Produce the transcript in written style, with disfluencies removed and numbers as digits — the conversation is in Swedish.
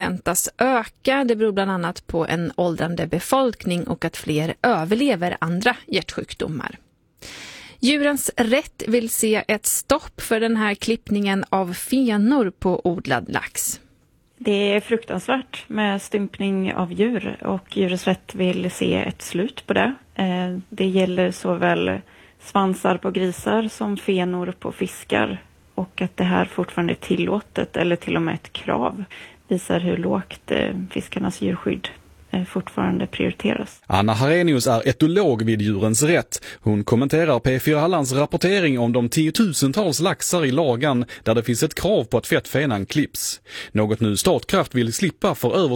förväntas öka. Det beror bland annat på en åldrande befolkning och att fler överlever andra hjärtsjukdomar. Djurens rätt vill se ett stopp för den här klippningen av fenor på odlad lax. Det är fruktansvärt med stympning av djur och Djurens rätt vill se ett slut på det. Det gäller såväl svansar på grisar som fenor på fiskar, och att det här fortfarande är tillåtet eller till och med ett krav visar hur lågt fiskarnas djurskydd fortfarande prioriteras. Anna Harenius är etolog vid Djurens rätt. Hon kommenterar P4 Hallands rapportering om de tiotusentals laxar i Lagan där det finns ett krav på att fettfenan klipps. Något nu Statkraft vill slippa för över